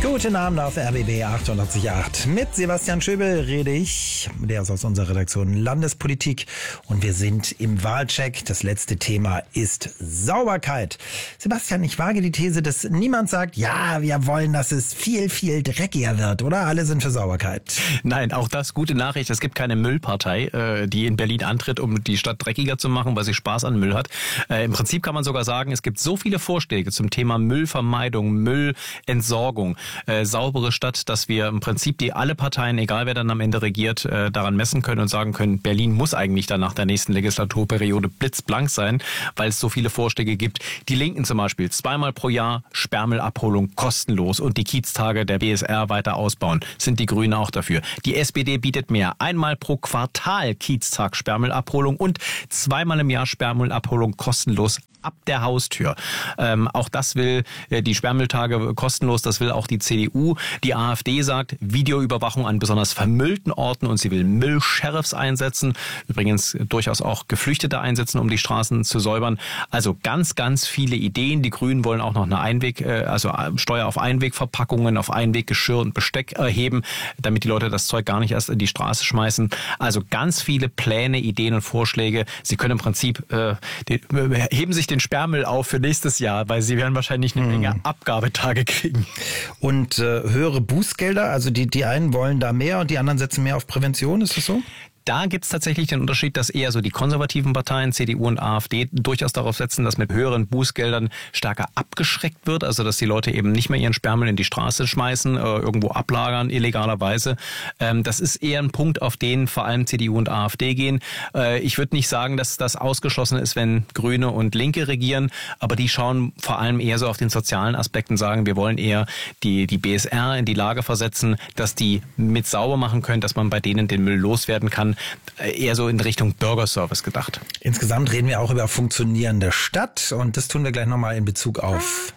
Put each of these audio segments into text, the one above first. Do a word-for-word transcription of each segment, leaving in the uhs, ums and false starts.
Guten Abend auf R B B achtundachtzig Komma acht. Mit Sebastian Schöbel rede ich, der ist aus unserer Redaktion Landespolitik. Und wir sind im Wahlcheck. Das letzte Thema ist Sauberkeit. Sebastian, ich wage die These, dass niemand sagt, ja, wir wollen, dass es viel, viel dreckiger wird, oder? Alle sind für Sauberkeit. Nein, auch das gute Nachricht. Es gibt keine Müllpartei, die in Berlin antritt, um die Stadt dreckiger zu machen, weil sie Spaß an Müll hat. Im Prinzip kann man sogar sagen, es gibt so viele Vorschläge zum Thema Müllvermeidung, Müllentsorgung, äh, saubere Stadt, dass wir im Prinzip die alle Parteien, egal wer dann am Ende regiert, äh, daran messen können und sagen können, Berlin muss eigentlich dann nach der nächsten Legislaturperiode blitzblank sein, weil es so viele Vorschläge gibt. Die Linken zum Beispiel, zweimal pro Jahr Sperrmüllabholung kostenlos und die Kieztage der B S R weiter ausbauen. Sind die Grünen auch dafür. Die S P D bietet mehr. Einmal pro Quartal Kieztag Sperrmüllabholung und zweimal im Jahr Sperrmüllabholung kostenlos ab der Haustür. Ähm, auch das will äh, die Sperrmülltage kostenlos, das will auch die C D U. Die AfD sagt, Videoüberwachung an besonders vermüllten Orten und sie will Müllsheriffs einsetzen. Übrigens äh, durchaus auch Geflüchtete einsetzen, um die Straßen zu säubern. Also ganz, ganz viele Ideen. Die Grünen wollen auch noch eine Einweg, äh, also Steuer auf Einwegverpackungen, auf Einweggeschirr und Besteck erheben, damit die Leute das Zeug gar nicht erst in die Straße schmeißen. Also ganz viele Pläne, Ideen und Vorschläge. Sie können im Prinzip, äh, die, äh, heben sich den Sperrmüll auf für nächstes Jahr, weil sie werden wahrscheinlich eine Menge hm. Abgabetage kriegen. Und äh, höhere Bußgelder, also die, die einen wollen da mehr und die anderen setzen mehr auf Prävention, ist das so? Da gibt es tatsächlich den Unterschied, dass eher so die konservativen Parteien, C D U und AfD, durchaus darauf setzen, dass mit höheren Bußgeldern stärker abgeschreckt wird. Also dass die Leute eben nicht mehr ihren Sperrmüll in die Straße schmeißen, äh, irgendwo ablagern, illegalerweise. Ähm, das ist eher ein Punkt, auf den vor allem C D U und AfD gehen. Äh, ich würde nicht sagen, dass das ausgeschlossen ist, wenn Grüne und Linke regieren, aber die schauen vor allem eher so auf den sozialen Aspekt und sagen, wir wollen eher die, die B S R in die Lage versetzen, dass die mit sauber machen können, dass man bei denen den Müll loswerden kann. Eher so in Richtung Bürgerservice gedacht. Insgesamt reden wir auch über funktionierende Stadt und das tun wir gleich nochmal in Bezug auf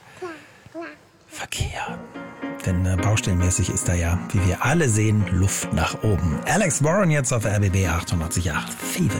Verkehr. Denn äh, baustellenmäßig ist da ja, wie wir alle sehen, Luft nach oben. Alex Warren jetzt auf R B B achtundachtzig Komma acht. Fever.